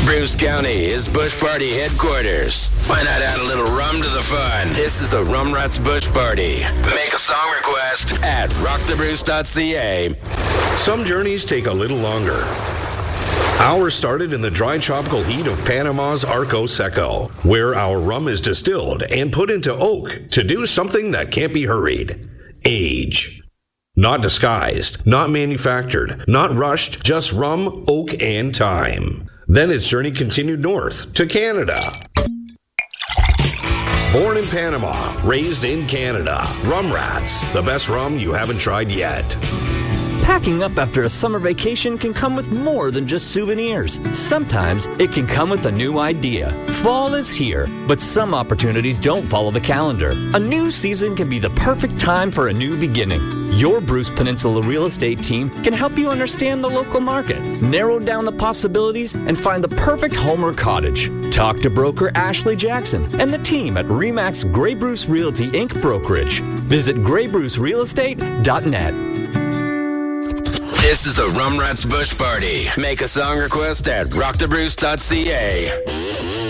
Bruce County is Bush Party headquarters. Why not add a little rum to the fun? This is the Rum Rats Bush Party. Make a song request at rockthebruce.ca. Some journeys take a little longer. Ours started in the dry tropical heat of Panama's Arco Seco, where our rum is distilled and put into oak to do something that can't be hurried. Age. Not disguised, not manufactured, not rushed, just rum, oak, and time. Then its journey continued north to Canada. Born in Panama, raised in Canada. Rum Rats, the best rum you haven't tried yet. Packing up after a summer vacation can come with more than just souvenirs. Sometimes it can come with a new idea. Fall is here, but some opportunities don't follow the calendar. A new season can be the perfect time for a new beginning. Your Bruce Peninsula real estate team can help you understand the local market, narrow down the possibilities, and find the perfect home or cottage. Talk to broker Ashley Jackson and the team at RE/MAX Grey Bruce Realty Inc. Brokerage. Visit graybrucerealestate.net. This is the Rum Rats Bush Party. Make a song request at rockthebruce.ca.